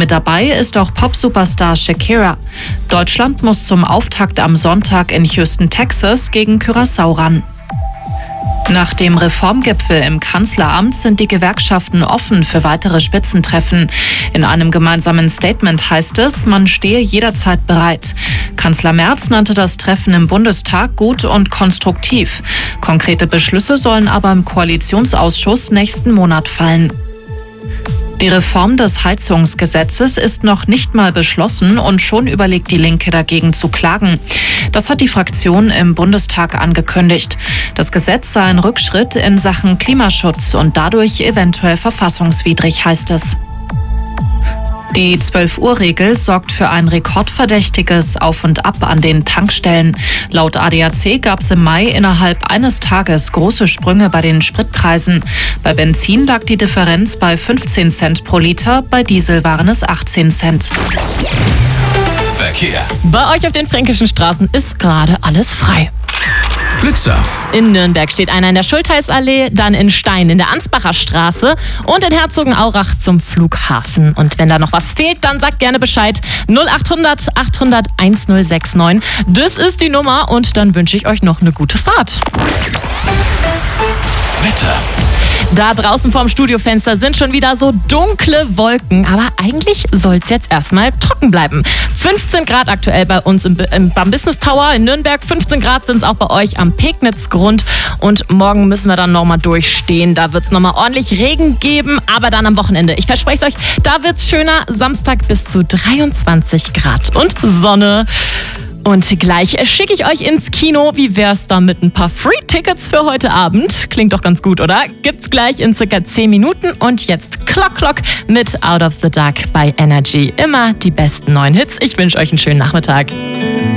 Mit dabei ist auch Pop-Superstar Shakira. Deutschland muss zum Auftakt am Sonntag in Houston, Texas gegen Curaçao ran. Nach dem Reformgipfel im Kanzleramt sind die Gewerkschaften offen für weitere Spitzentreffen. In einem gemeinsamen Statement heißt es, man stehe jederzeit bereit. Kanzler Merz nannte das Treffen im Bundestag gut und konstruktiv. Konkrete Beschlüsse sollen aber im Koalitionsausschuss nächsten Monat fallen. Die Reform des Heizungsgesetzes ist noch nicht mal beschlossen und schon überlegt die Linke dagegen zu klagen. Das hat die Fraktion im Bundestag angekündigt. Das Gesetz sei ein Rückschritt in Sachen Klimaschutz und dadurch eventuell verfassungswidrig, heißt es. Die 12-Uhr-Regel sorgt für ein rekordverdächtiges Auf und Ab an den Tankstellen. Laut ADAC gab es im Mai innerhalb eines Tages große Sprünge bei den Spritpreisen. Bei Benzin lag die Differenz bei 15 Cent pro Liter, bei Diesel waren es 18 Cent. Verkehr. Bei euch auf den fränkischen Straßen ist gerade alles frei. Blitzer. In Nürnberg steht einer in der Schultheißallee, dann in Stein in der Ansbacher Straße und in Herzogenaurach zum Flughafen. Und wenn da noch was fehlt, dann sagt gerne Bescheid. 0800 800 1069. Das ist die Nummer und dann wünsche ich euch noch eine gute Fahrt. Wetter. Da draußen vorm Studiofenster sind schon wieder so dunkle Wolken, aber eigentlich soll es jetzt erstmal trocken bleiben. 15 Grad aktuell bei uns beim Business Tower in Nürnberg, 15 Grad sind es auch bei euch am Pegnitzgrund und morgen müssen wir dann nochmal durchstehen. Da wird es nochmal ordentlich Regen geben, aber dann am Wochenende. Ich verspreche es euch, da wird es schöner, Samstag bis zu 23 Grad und Sonne. Und gleich schicke ich euch ins Kino. Wie wär's da mit ein paar Free-Tickets für heute Abend? Klingt doch ganz gut, oder? Gibt's gleich in circa 10 Minuten. Und jetzt Clock mit Out of the Dark bei Energy. Immer die besten neuen Hits. Ich wünsche euch einen schönen Nachmittag.